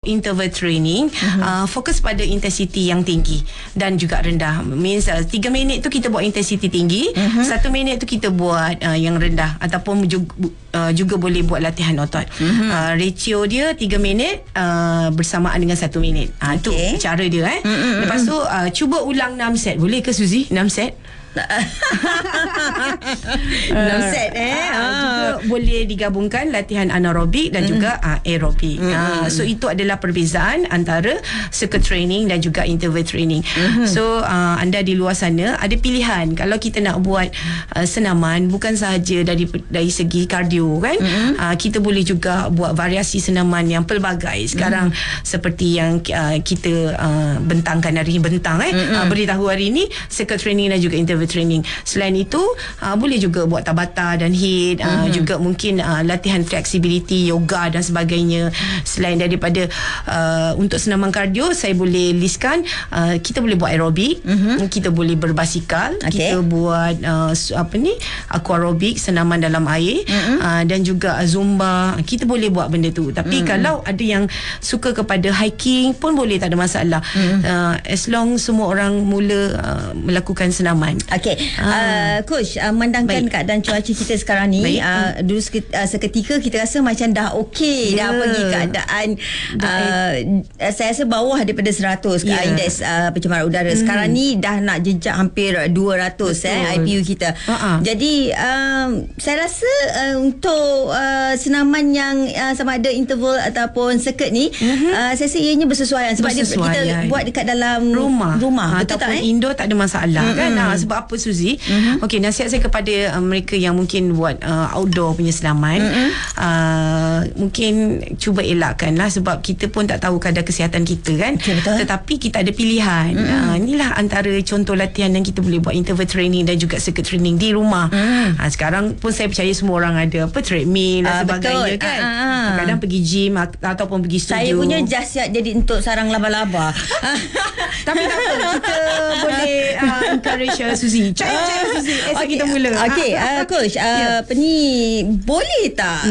interval training, fokus pada intensity yang tinggi dan juga rendah. Means 3 minit tu kita buat intensity tinggi, 1 minit tu kita buat yang rendah, ataupun juga boleh buat latihan otot. Ratio dia 3 minit bersamaan dengan 1 minit. Itu cara dia. Lepas tu cuba ulang 6 set. Boleh ke Suzy 6 set? 6 set juga boleh digabungkan latihan anaerobik dan juga aerobik. So itu adalah perbezaan antara circuit training dan juga interval training. So anda di luar sana ada pilihan. Kalau kita nak buat senaman bukan sahaja dari segi kardio kan, kita boleh juga buat variasi senaman yang pelbagai. Sekarang seperti yang kita bentangkan hari ini, beritahu hari ini, circuit training dan juga interval training. Selain itu boleh juga buat tabata dan HIIT, juga mungkin latihan flexibility, yoga dan sebagainya. Selain daripada untuk senaman kardio, saya boleh listkan kita boleh buat aerobik, kita boleh berbasikal, kita buat aquarobic, senaman dalam air, dan juga zumba. Kita boleh buat benda tu. Tapi kalau ada yang suka kepada hiking pun boleh, tak ada masalah. As long semua orang mula melakukan senaman. Coach, memandangkan keadaan cuaca kita sekarang ni, dulu seketika kita rasa macam dah okey, dah pergi keadaan saya rasa bawah daripada 100 indeks pencemaran udara. Sekarang ni dah nak jejak hampir 200 IPU kita. Jadi saya rasa untuk senaman yang sama ada interval ataupun circuit ni, saya rasa ianya bersesuaian sebab kita buat dekat dalam rumah ataupun indoor, tak ada masalah kan. Sebab apa Suzy? Okey, nasihat saya kepada mereka yang mungkin buat outdoor punya senaman, mungkin cuba elakkanlah, sebab kita pun tak tahu kadar kesihatan kita kan. Tetapi kita ada pilihan. Inilah antara contoh latihan yang kita boleh buat, interval training dan juga circuit training di rumah. Sekarang pun saya percaya semua orang ada treadmill dan sebagainya kan. Kadang pergi gym ataupun pergi studio. Saya punya just siap jadi untuk sarang laba-laba. Tapi tak apa, kita boleh encourage Suzy. Cari Suzy kita mula. Coach, boleh tak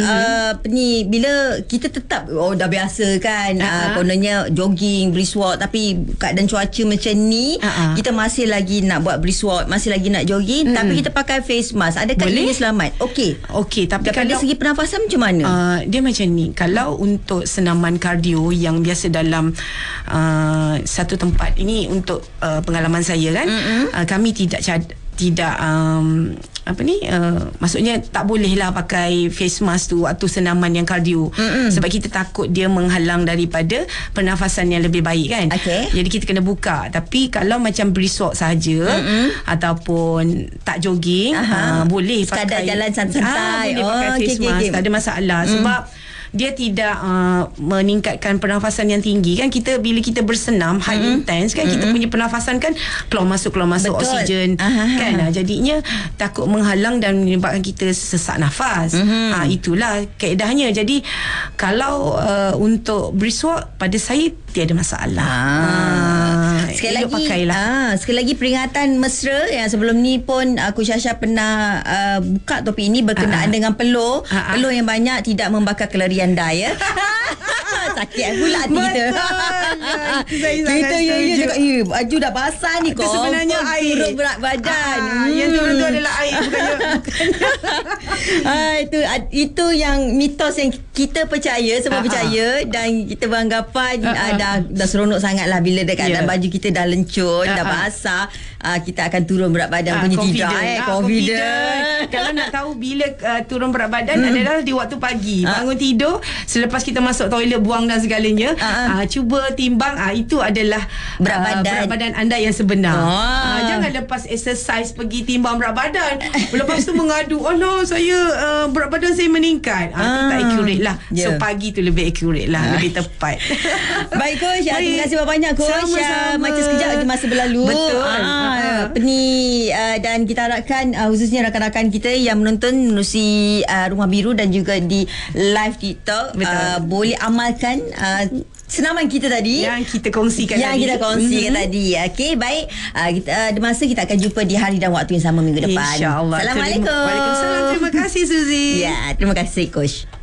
bila kita tetap dah biasa kan, kononnya jogging, brisk walk, tapi keadaan cuaca macam ni, kita masih lagi nak buat brisk walk, masih lagi nak jogging, tapi kita pakai face mask, adakah ini selamat? Okey, tapi dari segi pernafasan macam mana? Dia macam ni, kalau untuk senaman kardio yang biasa dalam satu tempat, ini untuk pengalaman saya kan, kami tidak maksudnya tak bolehlah pakai face mask tu waktu senaman yang kardio, sebab kita takut dia menghalang daripada pernafasan yang lebih baik kan. Jadi kita kena buka. Tapi kalau macam brisk walk saja, ataupun tak jogging, boleh sekadar pakai jalan santai, boleh pakai face mask, tak ada masalah. Sebab dia tidak meningkatkan pernafasan yang tinggi kan. Bila kita bersenam high intense kan, kita punya pernafasan kan keluar masuk oksigen kan. Jadinya takut menghalang dan menyebabkan kita sesak nafas. Itulah kaedahnya. Jadi Kalau untuk brisk walk pada saya tiada masalah. Sekali lagi peringatan mesra yang sebelum ni pun Coach Syasha pernah buka topik ini berkenaan dengan peluh. Peluh yang banyak tidak membakar kalori anda ya. Sakit pula hati kita. Kita cakap baju dah basah ni kau. Sebenarnya air turun berat badan. Yang turun tu adalah air itu yang mitos yang kita percaya, semua percaya, dan kita beranggapan dah seronok sangatlah bila dekat dalam baju kita dah lencur, dah basah, kita akan turun berat badan punya tidak confident. Kalau nak tahu bila turun berat badan adalah di waktu pagi, bangun tidur, selepas kita masuk toilet, buang dan segalanya, cuba timbang, itu adalah berat badan anda yang sebenar. Jangan lepas exercise pergi timbang berat badan, lepas tu mengadu, Allah saya berat badan saya meningkat. Itu tak accurate lah. So pagi tu lebih accurate lah, lebih tepat. Baik Coach, terima kasih banyak Coach. Macam sekejap lagi masa berlalu. Betul. Dan kita harapkan khususnya rakan-rakan kita yang menonton menerusi Rumah Biru dan juga di live TikTok, boleh amalkan senaman kita tadi yang kita kongsikan tadi. Okey, baik. Kita ada masa kita akan jumpa di hari dan waktu yang sama minggu depan. InsyaAllah. Assalamualaikum. Waalaikumsalam. Terima kasih Suzy. Ya, terima kasih Coach.